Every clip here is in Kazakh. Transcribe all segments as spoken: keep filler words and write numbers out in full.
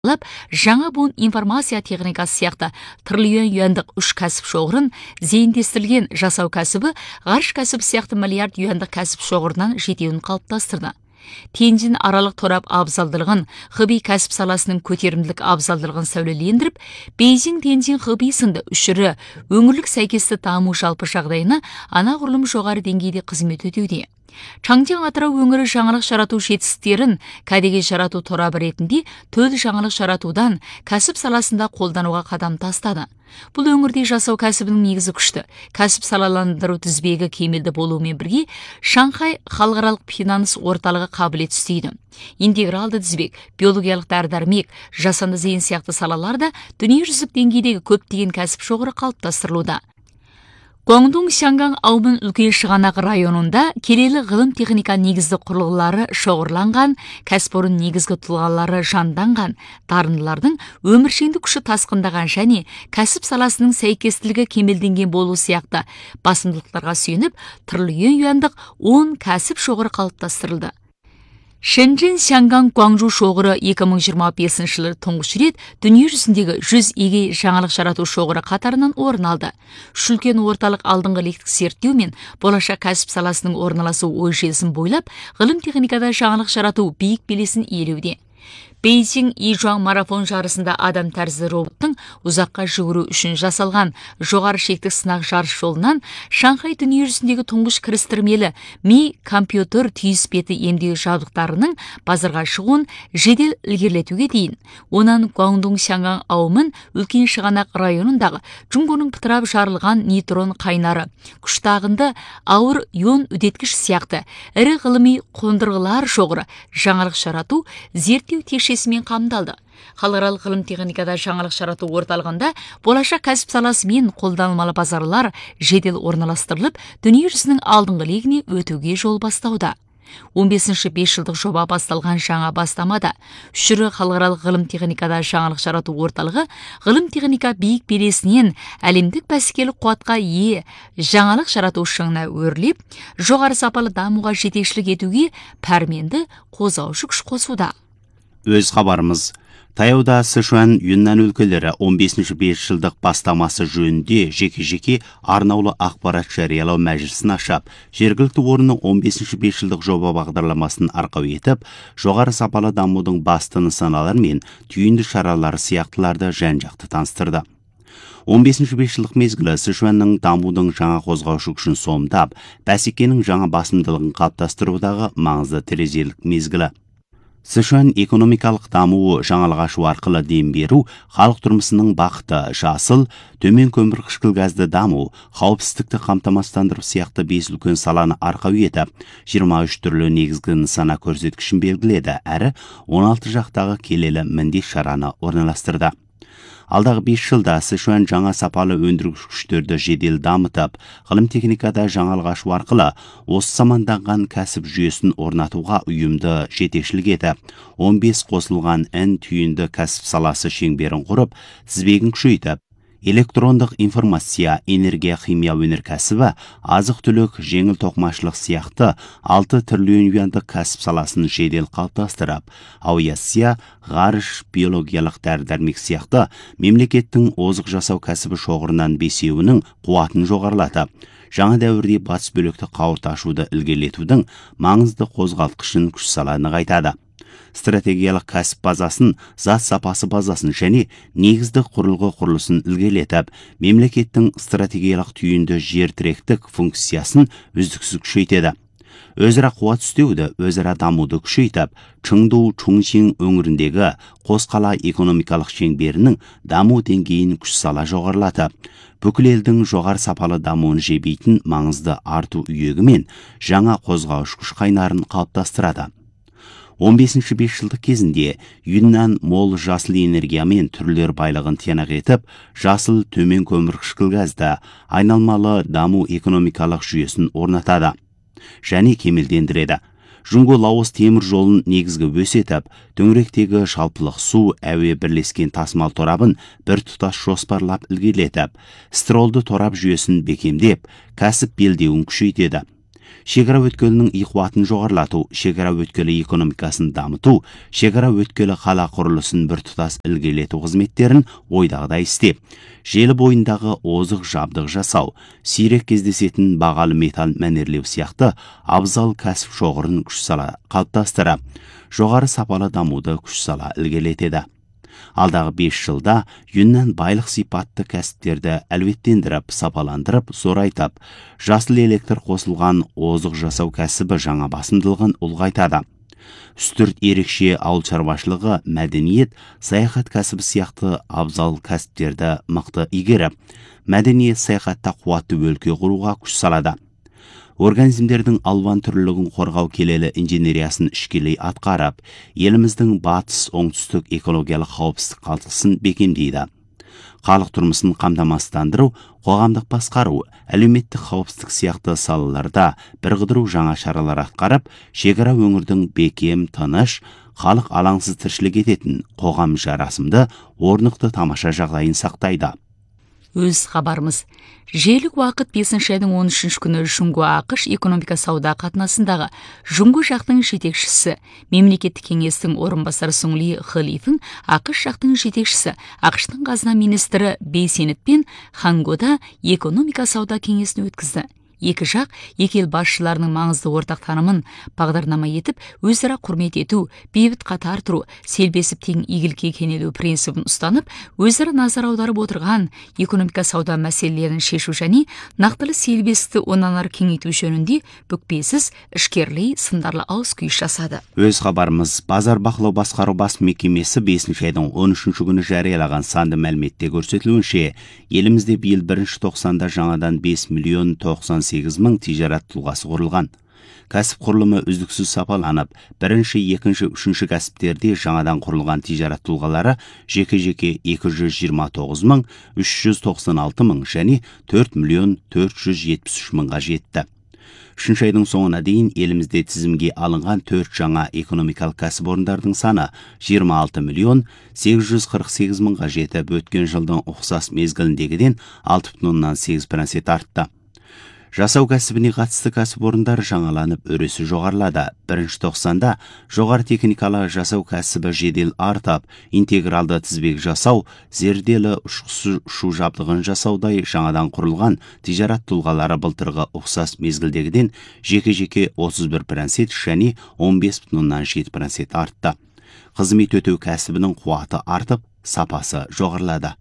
жаңа буын информация техникасы сияқты триллион юандық үш кәсіп шоғырын зейіндестірілген жасау кәсібі ғарыш кәсібі сияқты миллиард юандық кәсіп шоғырынан жетеуін қалыптастырды. Тенжин аралық торап абзалдылығын, Хэби кәсіп саласының көтерімділік абзалдылығын сәулелендіріп, Бейжің Тенжин Хэби сынды үш ірі өңірлік сәйкесті даму жалпы жағдайына анағұрлым жоғары деңгейде қызмет өтеуде. Чаңжаң Атырау өңірі жаңалық жарату жетістіктерін кәдеге жарату торабы ретінде төл жаңалық жаратудан кәсіп саласында қолдануға қадам тастады. Бұл өңірде жасау кәсібінің негізі күшті. Кәсіп салаландыру тізбегі кемелді болуымен бірге Шанхай халықаралық финанс орталығы қабілет істейді. Интегралды тізбек, биологиялық дәрі-дәрмек, жасанды зейін сияқты салаларда дүниежүзілік деңгейдегі көптеген кәсіп шоғыры қалыптастырылуда. Гуандун Шанган Аумын үлкен шығанақ районында келелі ғылым техника негізді құрылғылары шоғырланған, кәсіпорын негізгі тұлғалары жанданған, дарындылардың өміршеңді күші тасқындаған және кәсіп саласының сәйкестілігі кемелденген болу сияқты басымдылықтарға сүйеніп, триллион юандық он кәсіп шоғыры қалыптастырылды. Шэньчжэн Шанган Гуаңжу шоғыры екі мың жиырма бесінші жылы тұңғыш рет дүние жүзіндегі жүз егей жаңалық жарату шоғыры қатарынан орын алды. Шүлкен орталық алдыңғы лектік зерттеу мен болашақ кәсіп саласының орналасу ой желісін бойлап, ғылым техникада жаңалық жарату биік белесін иелеуде. Бейжің Ижуан марафон жарысында адам тәрізді роботтың ұзаққа жүгіру үшін жасалған жоғары шектік сынақ жарыс жолынан Шанхай дүниежүзіндегі тұңғыш кірістірмелі ми компьютер түйіспеті емдеу жабдықтарының базарға шығуын жедел ілгерілетуге дейін. Онан Гуандун Шанган Аумын үлкен шығанақ районындағы Джунгоның пытырап жарылған нейтрон қайнары, күштағынды ауыр ион үдеткіш сияқты ірі ғылыми қондырғылар шоғыры жаңалық жарату зерттеу текшесімен қамдалды. Халықаралық ғылым техникада жаңалық жарату орталығында болашақ кәсіп саласы мен қолданылмалы базарлар жедел орналастырылып, дүние жүзінің алдыңғы легіне өтуге жол бастауда. он бесінші бес жылдық жоба басталған жаңа бастамада үшірі халықаралық ғылым техникада жаңалық жарату орталығы ғылым техника биік белесінен әлемдік бәсекелік қуатқа ие жаңалық жарату шыңына өрлеп, жоғары сапалы дамуға жетекшілік етуге пәрменді қозғаушы күш қосуда. Өз хабарымыз. Таяуда Сычуан Юннан өлкелері он бесінші бес жылдық бастамасы жөнінде жеке-жеке арнаулы ақпарат жариялау мәжілісін ашып, жергілікті орынның он бесінші бес жылдық жоба бағдарламасын арқау етіп, жоғары сапалы дамудың басты нысаналары мен түйінді шаралары сияқтыларды жан-жақты таныстырды. он бесінші бес жылдық мезгілі Сычуанның дамудың жаңа қозғаушы күшін сомдап, бәсекенің жаңа басымдылығын қалыптастырудағы маңызды терезелік мезгілі. Сычуан экономикалық дамуы жаңалық ашу арқылы дем беру, халық тұрмысының бақыты, жасыл, төмен көмірқышқыл газды даму, қауіпсіздікті қамтамасыздандыру сияқты бес үлкен саланы арқау етіп, жиырма үш түрлі негізгі нысана көрсеткішін белгіледі, әрі он алты жақтағы келелі міндет шараны орналастырды. Алдағы бес жылда Сычуан жаңа сапалы өндіргіш күштерді жедел дамытып, ғылым техникада жаңалық ашу арқылы осы заманданған кәсіп жүйесін орнатуға ұйымды жетекшілік етіп, он бес қосылған N түйінді кәсіп саласы шеңберін құрып, тізбегін күшейтіп, электрондық информация, энергия, химия өнеркәсібі, азық-түлік, жеңіл тоқмашылық сияқты алты триллион юандық кәсіп саласын жедел қалыптастырып, авиация, ғарыш, биологиялық дәрі-дәрмек сияқты мемлекеттің озық жасау кәсібі шоғырынан бесеуінің қуатын жоғарылатып, жаңа дәуірде батыс бөлікті қауырт ашуды ілгерілетудің маңызды қозғалтқышын күш сала нығайтады. Стратегиялық кәсіп базасын, зат сапасы базасын және негізді құрылғы құрылысын ілгерілетіп, мемлекеттің стратегиялық түйінді жер тіректік функциясын үздіксіз күшейтеді. Өзара қуат үстеуді, өзара дамуды күшейтіп, Чыңду Чунсин өңіріндегі қосқала экономикалық шеңберінің даму деңгейін күш сала жоғарылатып, бүкіл елдің жоғары сапалы дамуын жебейтін маңызды арту үйегі мен жаңа қозғаушы күш қайнарын қалыптастырады. он бесінші бес жылдық кезінде Юннан мол жасыл энергиямен түрлер байлығын тиянақ етіп, жасыл төмен көмірқышқыл газды айналмалы даму экономикалық жүйесін орнатады және кемелдендіреді. Жунго Лаос темір жолын негізгі өсетіп, төңіректегі шалпылық су, әуе бірлескен тасымал торабын бір тұтас жоспарлап ілгерілетіп, стролды торап жүйесін бекемдеп, кәсіп белдеуін күшейтеді. Шекара өткелінің иқуатын жоғарлату, шекара өткелі экономикасын дамыту, шекара өткелі қала құрылысын біртұтас ілгерілету қызметтерін ойдағыдай істеп, желі бойындағы озық жабдық жасау, сирек кездесетін бағалы металл мәнерлеу сияқты абзал кәсіп шоғырын күш сала қалыптастыра, жоғары сапалы дамуды күш сала ілгерілетеді. Алдағы бес жылда Юннан байлық сипатты кәсіптерді әлеуеттендіріп, сапаландырып, зорайтып, жасыл электр қосылған озық жасау кәсібі жаңа басымдылығын ұлғайтады. Үстірт ерекше ауыл шаруашылығы, мәдениет, саяхат кәсібі сияқты абзал кәсіптерді мықты игеріп, мәдениет саяхатта қуатты өлке құруға күш салады. Организмдердің алуан түрлілігін қорғау келелі инженериясын ішкелей атқарып, еліміздің батыс оңтүстік экологиялық қауіпсіздік қалтқысын бекемдейді. Халық тұрмысын қамтамасыздандыру, қоғамдық басқару, әлеуметтік қауіпсіздік сияқты салаларда бірқыдыру жаңа шаралар атқарып, шекара өңірдің бекем, тыныш, халық алаңсыз тіршілік ететін қоғам жарасымды, орнықты тамаша жағдайын сақтайды. Өз хабарымыз. Желік уақыт бесінші айдың он үшінші күні Жұңго ақш экономика сауда қатынасындағы Жұңго жақтың жетекшісі, мемлекеттік кеңестің орынбасары Сұңли Хылифың ақш жақтың жетекшісі, ақштың қазына министрі Бейсенет пен Хангода экономика сауда кеңесін өткізді. Екі жақ екі ел басшыларының маңызды ортақ танымын бағдарлама етіп, өзара құрмет ету, бейбіт қатар тұру, селбесіп тең игілікке кенелу принципін ұстанып, өзара назар аударып отырған экономика сауда мәселелерін шешу және нақтылы селбесті онан ары кеңейту жөнінде бүкпесіз, ішкерлей, сындарлы ауыз күйіс жасады. Өз хабарымыз. Базар бақылау басқару бас мекемесі бесінші айдың он үшінші күні жариялаған санды мәліметте көрсетілуінше, елімізде биыл бірінші тоқсанда жаңадан бес миллион тоқсан сегіз мың тижарат тұлғасы құрылған. Кәсіп құрылымы үздіксіз сапаланып, бірінші, екінші, үшінші кәсіптерде жаңадан құрылған тижарат тұлғалары жеке-жеке екі жүз жиырма тоғыз мың үш жүз тоқсан алты мың және төрт миллион төрт жүз жетпіс үш мыңға жетті. Үшінші айдың соңына дейін елімізде тізімге алынған төрт жаңа экономикалық кәсіпорындардың саны жиырма алты миллион сегіз жүз қырық сегіз мыңға жетіп, өткен жылдың ұқсас мезгіліндегіден алты бүтін оннан сегіз процент артты. Жасау кәсібіне қатысты кәсіпорындар жаңаланып, өресі жоғарылады. Бірінші тоқсанда жоғары техникалы жасау кәсібі жедел артып, интегралды тізбек жасау, зерделі ұшқысы ұшу жабдығын жасаудай жаңадан құрылған тижарат тұлғалары былтырғы ұқсас мезгілдегіден жеке-жеке отыз бір процент және он бес бүтін оннан жеті процент артты. Қызмет өтеу кәсібінің қуаты артып, сапасы жоғарылады.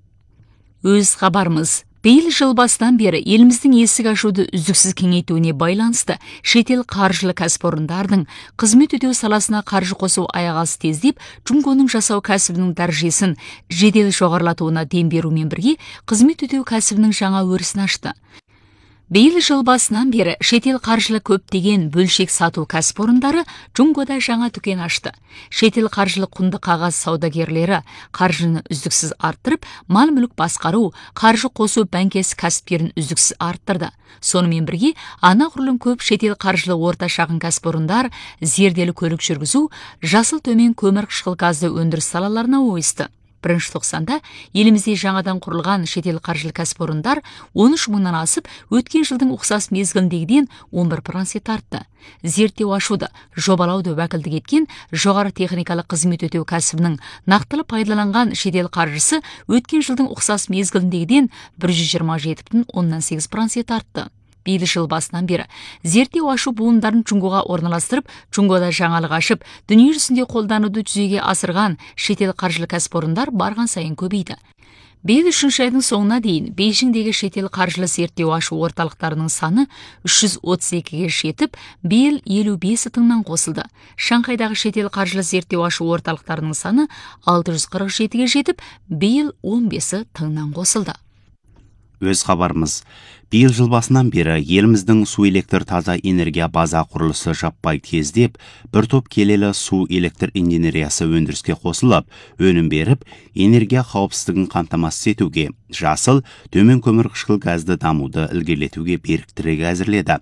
Өз хабарымыз. Биыл жыл басынан бері еліміздің есік ашуды үздіксіз кеңейтуіне байланысты шетел қаржылы кәсіпорындардың қызмет өтеу саласына қаржы қосу аяғасы тездеп, Жұңгоның жасау кәсібінің дәрежесін жедел жоғарылатуына дем берумен бірге қызмет өтеу кәсібінің жаңа өрісін ашты. Биыл жыл басынан бері шетел қаржылы көптеген бөлшек сату кәсіпорындары Жұңгода жаңа дүкен ашты. Шетел қаржылы құнды қағаз саудагерлері қаржыны үздіксіз арттырып, мал-мүлік басқару, қаржы қосу бәңкесі кәсіптерін үздіксіз арттырды. Сонымен бірге, анағұрлым көп шетел қаржылы орта шағын кәсіпорындар зерделі көлік жүргізу, жасыл төмен көмір қышқыл газды өндіріс салаларына ойысты. Бірінші тоқсанда елімізде жаңадан құрылған шетел қаржылы кәсіпорындар он үш мыңнан асып, өткен жылдың ұқсас мезгіліндегіден он бір процент артты. Зерттеу ашуды, жобалауды уәкілдік еткен жоғары техникалық қызмет өтеу кәсібінің нақтылы пайдаланған шетел қаржысы өткен жылдың ұқсас мезгіліндегіден бір жүз жиырма жеті бүтін оннан сегіз процент артты. Биыл жыл басынан бері зерттеу ашу буындарын Жұңгоға орналастырып, Жұңгода жаңалық ашып, дүние жүзінде қолдануды жүзеге асырған шетел қаржылы кәсіпорындар барған сайын көбейді. Биыл үшінші айдың соңына дейін Бейжіңдегі шетел қаржылы зерттеу ашу орталықтарының саны үш жүз отыз екіге жетіп, биыл елу бесі тыңнан қосылды. Шанхайдағы шетел қаржылы зерттеу ашу орталықтарының саны алты жүз қырық жетіге жетіп, биыл он бесі тыңнан қосылды. Өз хабарымыз. Биыл жыл басынан бері еліміздің су электр таза энергия база құрылысы жаппай тездеп, бір топ келелі су электр инженериясы өндіріске қосылып, өнім беріп, энергия қауіпсіздігін қамтамасыз етуге, жасыл, төмен көмір қышқыл газды дамуды ілгерілетуге берік тірек әзірледі.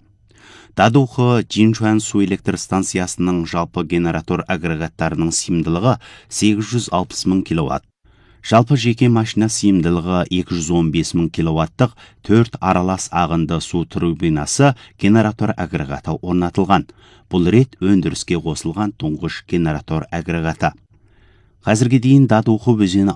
Дадухы Джинчуан су электр станциясының жалпы генератор агрегаттарының сыйымдылығы сегіз жүз алпыс мың киловатт. Жалпы жеке машина сыйымдылығы екі жүз он бес мың киловаттық төрт аралас ағынды су турбинасы генератор агрегаты орнатылған. Бұл рет өндіріске қосылған тұңғыш генератор агрегаты. Қазірге дейін Дадуху өзені